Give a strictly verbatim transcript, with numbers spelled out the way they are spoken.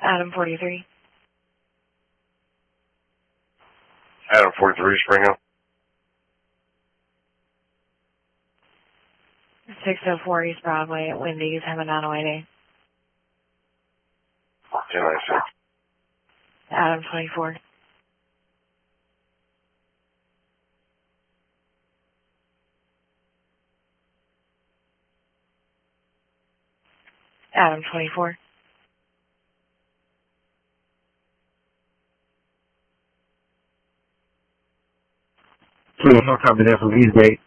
Adam forty-three. Adam forty-three, Spring Hill. six oh four East Broadway at Wendy's, have a nine oh eight eight. ten ninety-six. Adam twenty-four. Adam twenty-four. Please, no copy that from Eastgate.